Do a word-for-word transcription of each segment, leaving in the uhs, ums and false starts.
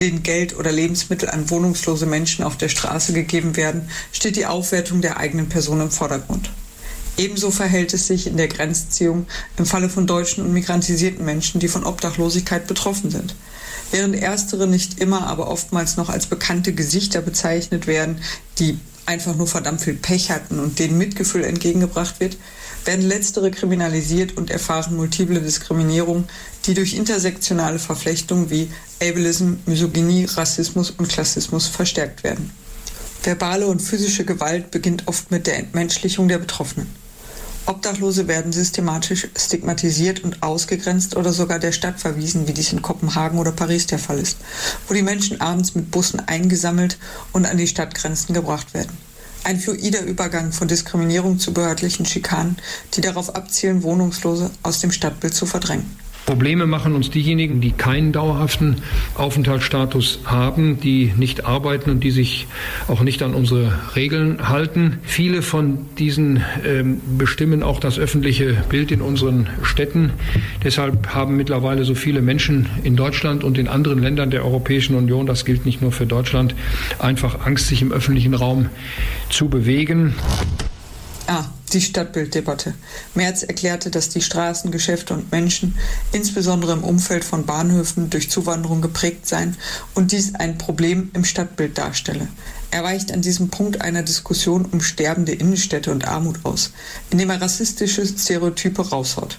denen Geld oder Lebensmittel an wohnungslose Menschen auf der Straße gegeben werden, steht die Aufwertung der eigenen Person im Vordergrund. Ebenso verhält es sich in der Grenzziehung im Falle von deutschen und migrantisierten Menschen, die von Obdachlosigkeit betroffen sind. Während erstere nicht immer, aber oftmals noch als bekannte Gesichter bezeichnet werden, die einfach nur verdammt viel Pech hatten und denen Mitgefühl entgegengebracht wird, werden letztere kriminalisiert und erfahren multiple Diskriminierung, die durch intersektionale Verflechtungen wie Ableism, Misogynie, Rassismus und Klassismus verstärkt werden. Verbale und physische Gewalt beginnt oft mit der Entmenschlichung der Betroffenen. Obdachlose werden systematisch stigmatisiert und ausgegrenzt oder sogar der Stadt verwiesen, wie dies in Kopenhagen oder Paris der Fall ist, wo die Menschen abends mit Bussen eingesammelt und an die Stadtgrenzen gebracht werden. Ein fluider Übergang von Diskriminierung zu behördlichen Schikanen, die darauf abzielen, Wohnungslose aus dem Stadtbild zu verdrängen. Probleme machen uns diejenigen, die keinen dauerhaften Aufenthaltsstatus haben, die nicht arbeiten und die sich auch nicht an unsere Regeln halten. Viele von diesen ähm, bestimmen auch das öffentliche Bild in unseren Städten. Deshalb haben mittlerweile so viele Menschen in Deutschland und in anderen Ländern der Europäischen Union, das gilt nicht nur für Deutschland, einfach Angst, sich im öffentlichen Raum zu bewegen. Ah, die Stadtbilddebatte. Merz erklärte, dass die Straßen, Geschäfte und Menschen, insbesondere im Umfeld von Bahnhöfen, durch Zuwanderung geprägt seien und dies ein Problem im Stadtbild darstelle. Er weicht an diesem Punkt einer Diskussion um sterbende Innenstädte und Armut aus, indem er rassistische Stereotype raushaut.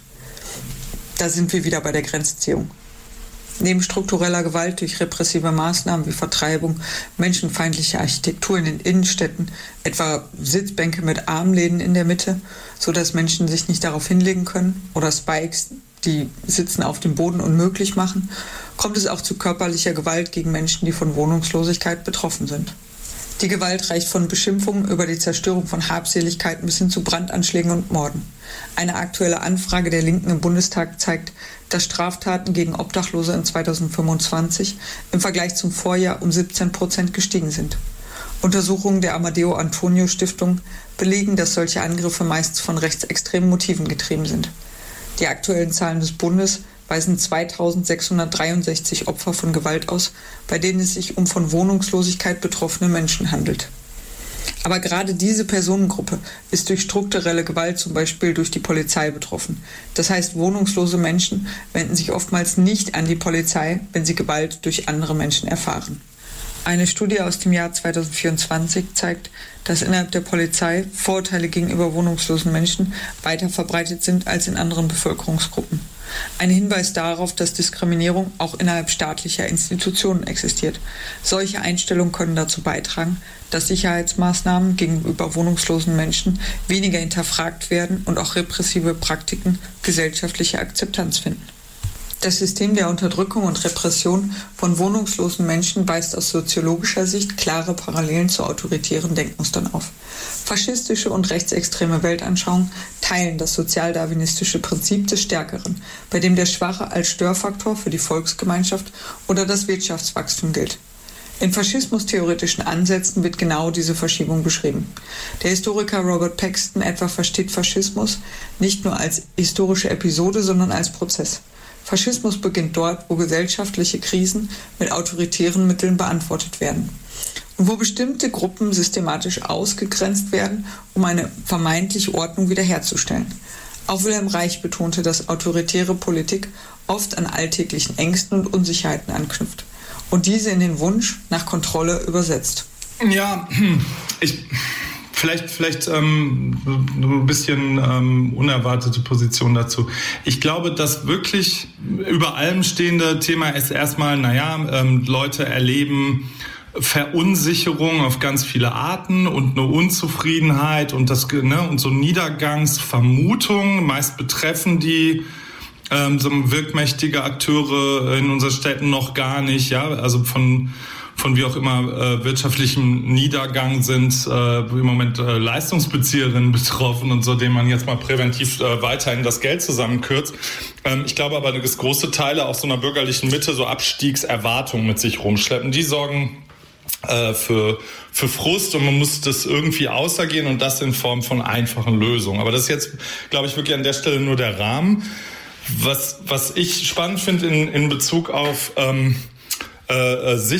Da sind wir wieder bei der Grenzziehung. Neben struktureller Gewalt durch repressive Maßnahmen wie Vertreibung, menschenfeindliche Architektur in den Innenstädten, etwa Sitzbänke mit Armläden in der Mitte, sodass Menschen sich nicht darauf hinlegen können, oder Spikes, die Sitzen auf dem Boden unmöglich machen, kommt es auch zu körperlicher Gewalt gegen Menschen, die von Wohnungslosigkeit betroffen sind. Die Gewalt reicht von Beschimpfungen über die Zerstörung von Habseligkeiten bis hin zu Brandanschlägen und Morden. Eine aktuelle Anfrage der Linken im Bundestag zeigt, dass Straftaten gegen Obdachlose in zweitausendfünfundzwanzig im Vergleich zum Vorjahr um siebzehn Prozent gestiegen sind. Untersuchungen der Amadeo Antonio Stiftung belegen, dass solche Angriffe meist von rechtsextremen Motiven getrieben sind. Die aktuellen Zahlen des Bundes weisen zweitausendsechshundertdreiundsechzig Opfer von Gewalt aus, bei denen es sich um von Wohnungslosigkeit betroffene Menschen handelt. Aber gerade diese Personengruppe ist durch strukturelle Gewalt, zum Beispiel durch die Polizei, betroffen. Das heißt, wohnungslose Menschen wenden sich oftmals nicht an die Polizei, wenn sie Gewalt durch andere Menschen erfahren. Eine Studie aus dem Jahr zweitausendvierundzwanzig zeigt, dass innerhalb der Polizei Vorurteile gegenüber wohnungslosen Menschen weiter verbreitet sind als in anderen Bevölkerungsgruppen. Ein Hinweis darauf, dass Diskriminierung auch innerhalb staatlicher Institutionen existiert. Solche Einstellungen können dazu beitragen, dass Sicherheitsmaßnahmen gegenüber wohnungslosen Menschen weniger hinterfragt werden und auch repressive Praktiken gesellschaftliche Akzeptanz finden. Das System der Unterdrückung und Repression von wohnungslosen Menschen weist aus soziologischer Sicht klare Parallelen zu autoritären Denkmustern auf. Faschistische und rechtsextreme Weltanschauungen teilen das sozialdarwinistische Prinzip des Stärkeren, bei dem der Schwache als Störfaktor für die Volksgemeinschaft oder das Wirtschaftswachstum gilt. In faschismustheoretischen Ansätzen wird genau diese Verschiebung beschrieben. Der Historiker Robert Paxton etwa versteht Faschismus nicht nur als historische Episode, sondern als Prozess. Faschismus beginnt dort, wo gesellschaftliche Krisen mit autoritären Mitteln beantwortet werden und wo bestimmte Gruppen systematisch ausgegrenzt werden, um eine vermeintliche Ordnung wiederherzustellen. Auch Wilhelm Reich betonte, dass autoritäre Politik oft an alltäglichen Ängsten und Unsicherheiten anknüpft und diese in den Wunsch nach Kontrolle übersetzt. Ja, ich... Vielleicht, vielleicht ähm, ein bisschen ähm, unerwartete Position dazu. Ich glaube, das wirklich über allem stehende Thema ist erstmal, naja, ähm, Leute erleben Verunsicherung auf ganz viele Arten und eine Unzufriedenheit und das ne, und so Niedergangsvermutungen. Meist betreffen die ähm, so wirkmächtige Akteure in unseren Städten noch gar nicht, ja, also von von wie auch immer äh, wirtschaftlichem Niedergang sind äh, im Moment äh, Leistungsbezieherinnen betroffen und so, denen man jetzt mal präventiv äh, weiterhin das Geld zusammenkürzt. Ähm, ich glaube aber, dass große Teile auch so einer bürgerlichen Mitte so Abstiegserwartungen mit sich rumschleppen. Die sorgen äh, für, für Frust und man muss das irgendwie ausergehen und das in Form von einfachen Lösungen. Aber das ist jetzt, glaube ich, wirklich an der Stelle nur der Rahmen. Was, was ich spannend finde in, in Bezug auf ähm, äh,